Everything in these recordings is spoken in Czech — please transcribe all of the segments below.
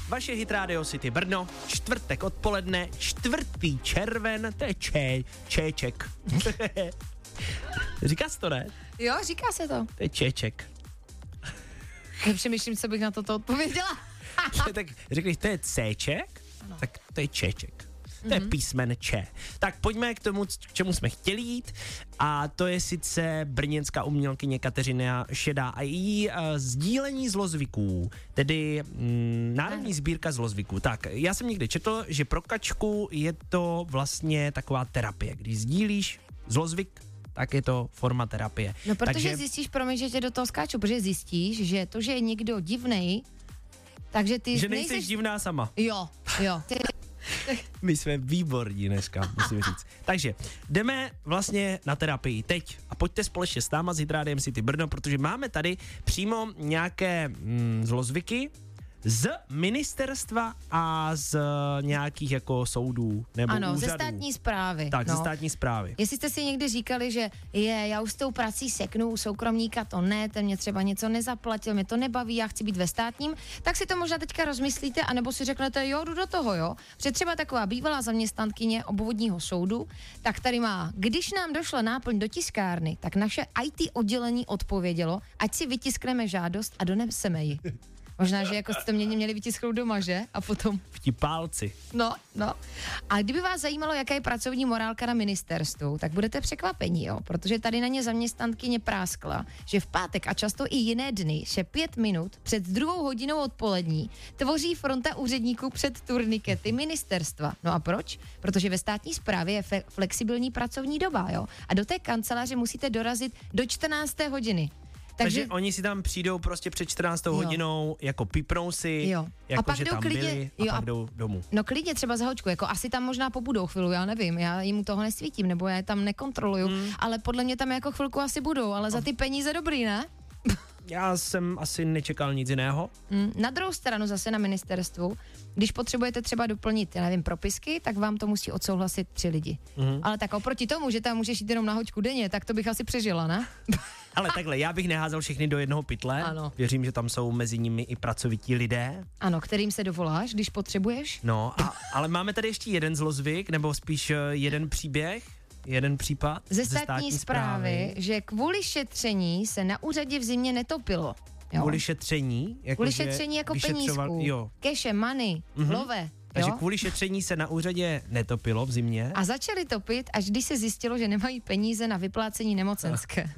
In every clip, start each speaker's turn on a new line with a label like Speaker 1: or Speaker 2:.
Speaker 1: vaše Hit Radio City Brno, čtvrtek odpoledne, 4. červen, to je čéček. Říká se to, ne?
Speaker 2: Jo, říká se to.
Speaker 1: To je čéček.
Speaker 2: Nepřemýšlím, co bych na toto odpověděla.
Speaker 1: Tak řekli, to je Cček, tak to je Čček. To je písmen Č. Tak pojďme k tomu, k čemu jsme chtěli jít, a to je sice brněnská umělkyně Kateřina Šedá a její sdílení zlozvyků, tedy národní sbírka zlozvyků. Tak, já jsem někde četl, že pro kačku je to vlastně taková terapie, když sdílíš zlozvyk, tak je to forma terapie.
Speaker 2: No, protože zjistíš, promiň, že tě do toho skáču, protože zjistíš, že to, že je někdo divnej, takže ty
Speaker 1: že nejseš divná sama.
Speaker 2: Jo.
Speaker 1: My jsme výborní dneska, musím říct. Takže jdeme vlastně na terapii teď a pojďte společně s náma s Hit Rádiem City Brno, protože máme tady přímo nějaké zlozvyky z ministerstva a z nějakých jako soudů nebo úřadů.
Speaker 2: Ano, ze státní správy.
Speaker 1: Tak, ze státní správy.
Speaker 2: Jestli jste si někdy říkali, že já už s tou prací seknu, u soukromníka to ne, ten mě třeba něco nezaplatil, mě to nebaví, já chci být ve státním, tak si to možná teďka rozmyslíte, anebo si řeknete, jo, jdu do toho, jo. Protože třeba taková bývalá zaměstnankyně obvodního soudu, tak tady má, když nám došla náplň do tiskárny, tak naše IT oddělení odpovědělo, ať si vytiskneme žádost a doneseme ji. Možná, že jako jste měli vytisknout doma, že? A potom...
Speaker 1: Vtipálci.
Speaker 2: No. A kdyby vás zajímalo, jaká je pracovní morálka na ministerstvu, tak budete překvapení, jo? Protože tady na ně zaměstnankyně práskla, že v pátek a často i jiné dny, že 5 minut před 2 hodinou odpolední tvoří fronta úředníků před turnikety ministerstva. No a proč? Protože ve státní správě je flexibilní pracovní doba, jo? A do té kanceláře musíte dorazit do 14. hodiny.
Speaker 1: Takže oni si tam přijdou prostě před 14. hodinou, jako pipnou si, jako že tam byli a pak jdou domů.
Speaker 2: No klidně třeba za hoďku, jako asi tam možná pobudou chvilu, já nevím, já jim toho nesvítím, nebo já je tam nekontroluju, ale podle mě tam jako chvilku asi budou, ale za ty peníze dobrý, ne?
Speaker 1: Já jsem asi nečekal nic jiného.
Speaker 2: Na druhou stranu zase na ministerstvu, když potřebujete třeba doplnit, já nevím, propisky, tak vám to musí odsouhlasit 3 lidi. Ale tak oproti tomu, že tam můžeš jít jenom na hoďku denně, tak to bych asi přežila, ne?
Speaker 1: Ale takhle, já bych neházel všechny do jednoho pytle.
Speaker 2: Ano.
Speaker 1: Věřím, že tam jsou mezi nimi i pracovití lidé.
Speaker 2: Ano, kterým se dovoláš, když potřebuješ.
Speaker 1: No, ale máme tady ještě jeden zlozvyk, nebo spíš jeden příběh, jeden případ
Speaker 2: ze státní správy, že kvůli šetření se na úřadě v zimě netopilo. Jo?
Speaker 1: Kvůli šetření?
Speaker 2: Kvůli šetření jako penízků, keše, money, love.
Speaker 1: Takže kvůli šetření se na úřadě netopilo v zimě.
Speaker 2: A začali topit, až když se zjistilo, že nemají peníze na vyplácení nemocenské.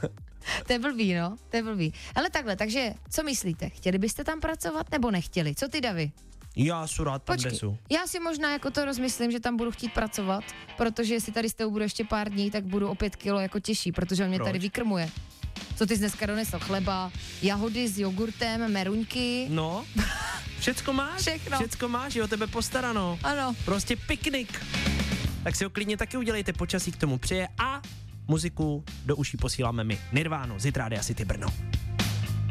Speaker 2: To je blbý, no, to je blbý. Ale takhle, takže co myslíte? Chtěli byste tam pracovat nebo nechtěli? Co ty, Davi?
Speaker 1: Já jsem rád tam desu.
Speaker 2: Já si možná jako to rozmyslím, že tam budu chtít pracovat, protože jestli tady s tebou budu ještě pár dní, tak budu o 5 kilo jako těžší, protože on mě tady vykrmuje. Co ty jsi dneska donesl? Chleba, jahody s jogurtem, meruňky.
Speaker 1: No, všecko máš?
Speaker 2: Všechno.
Speaker 1: Všecko máš, je o tebe postarano.
Speaker 2: Ano.
Speaker 1: Prostě piknik. Tak si ho klidně taky udělejte, počasí k tomu přeje a muziku do uší posíláme my. Nirvánu z Hit Rádia City Brno.